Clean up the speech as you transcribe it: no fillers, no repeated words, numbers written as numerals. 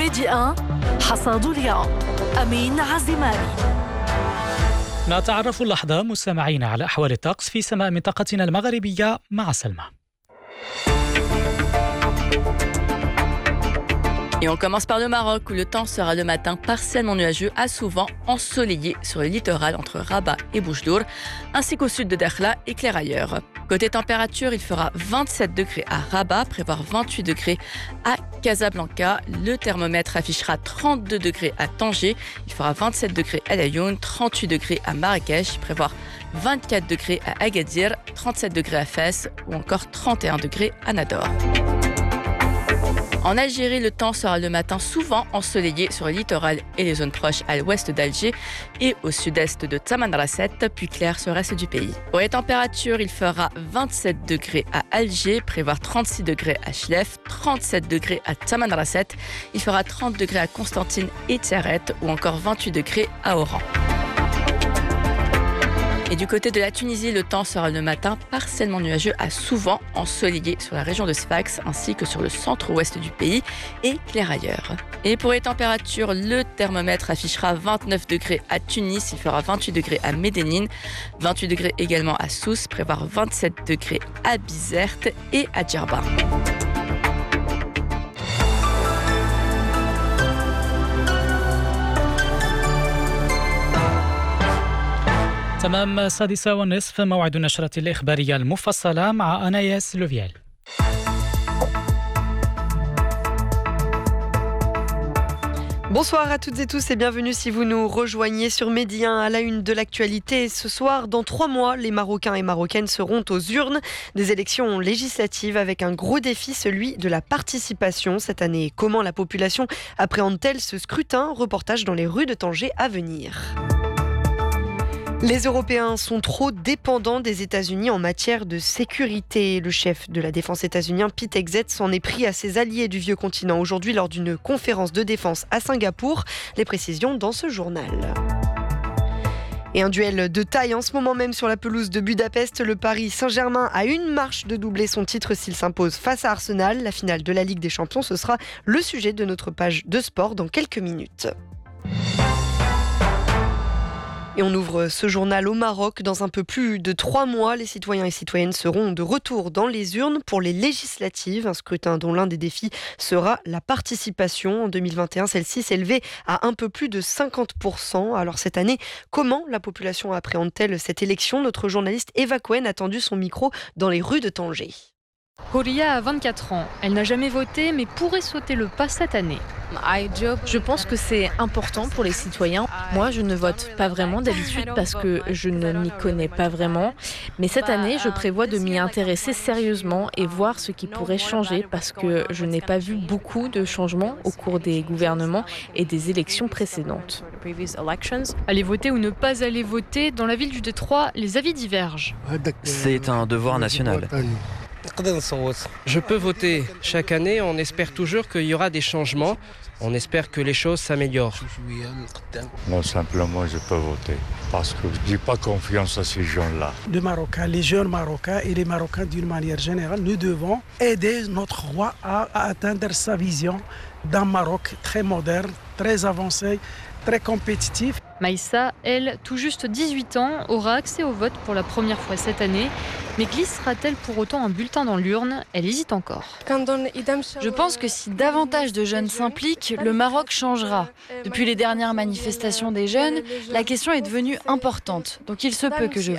ميدي 1 حصاد اليوم أمين عزماني. نتعرف اللحظة مستمعين على أحوال الطقس في سماء منطقتنا المغربية مع سلمى. Et on commence par le Maroc où le temps sera le matin partiellement nuageux à souvent ensoleillé sur le littoral entre Rabat et Boujdour, ainsi qu'au sud de Dakhla et clair ailleurs. Côté température, il fera 27 degrés à Rabat, prévoir 28 degrés à Casablanca. Le thermomètre affichera 32 degrés à Tanger, il fera 27 degrés à Laayoune, 38 degrés à Marrakech, prévoir 24 degrés à Agadir, 37 degrés à Fès ou encore 31 degrés à Nador. En Algérie, le temps sera le matin souvent ensoleillé sur le littoral et les zones proches à l'ouest d'Alger et au sud-est de Tamanrasset, puis clair sur le reste du pays. Pour les températures, il fera 27 degrés à Alger, prévoir 36 degrés à Chlef, 37 degrés à Tamanrasset, il fera 30 degrés à Constantine et Tiaret ou encore 28 degrés à Oran. Et du côté de la Tunisie, le temps sera le matin partiellement nuageux à souvent ensoleillé sur la région de Sfax ainsi que sur le centre-ouest du pays et clair ailleurs. Et pour les températures, le thermomètre affichera 29 degrés à Tunis, il fera 28 degrés à Médénine, 28 degrés également à Sousse, prévoir 27 degrés à Bizerte et à Djerba. تمام 6:30 موعد النشرة الإخبارية المفصلة مع أنايس لوفيال. Bonsoir à toutes et tous et bienvenue si vous nous rejoignez sur Midi 1 à la une de l'actualité. Ce soir, dans 3 mois, les Marocains et Marocaines seront aux urnes des élections législatives avec un gros défi, celui de la participation cette année. Comment la population appréhende-t-elle ce scrutin ? Reportage dans les rues de Tanger à venir. Les Européens sont trop dépendants des États-Unis en matière de sécurité. Le chef de la défense états-unien, Pete Hegseth, s'en est pris à ses alliés du vieux continent aujourd'hui lors d'une conférence de défense à Singapour. Les précisions dans ce journal. Et un duel de taille en ce moment même sur la pelouse de Budapest. Le Paris Saint-Germain a une marche de doubler son titre s'il s'impose face à Arsenal. La finale de la Ligue des Champions, ce sera le sujet de notre page de sport dans quelques minutes. Et on ouvre ce journal au Maroc. Dans un peu plus de 3 mois, les citoyens et citoyennes seront de retour dans les urnes pour les législatives. Un scrutin dont l'un des défis sera la participation. En 2021, celle-ci s'élevait à un peu plus de 50%. Alors cette année, comment la population appréhende-t-elle cette élection ? Notre journaliste Eva Cohen a tendu son micro dans les rues de Tanger. Horia a 24 ans. Elle n'a jamais voté mais pourrait sauter le pas cette année. Je pense que c'est important pour les citoyens. Moi, je ne vote pas vraiment d'habitude parce que je ne m'y connais pas vraiment. Mais cette année, je prévois de m'y intéresser sérieusement et voir ce qui pourrait changer parce que je n'ai pas vu beaucoup de changements au cours des gouvernements et des élections précédentes. Aller voter ou ne pas aller voter, dans la ville du Détroit, les avis divergent. C'est un devoir national. Je peux voter. Chaque année, on espère toujours qu'il y aura des changements. On espère que les choses s'améliorent. Non, simplement, je peux voter. Parce que je n'ai pas confiance à ces gens-là. Les Marocains, les jeunes Marocains et les Marocains d'une manière générale, nous devons aider notre roi à atteindre sa vision d'un Maroc très moderne, très avancé, très compétitif. Maïssa, elle, tout juste 18 ans, aura accès au vote pour la première fois cette année. Mais glissera-t-elle pour autant un bulletin dans l'urne ? Elle hésite encore. Je pense que si davantage de jeunes s'impliquent, le Maroc changera. Depuis les dernières manifestations des jeunes, la question est devenue importante. Donc il se peut que je vote.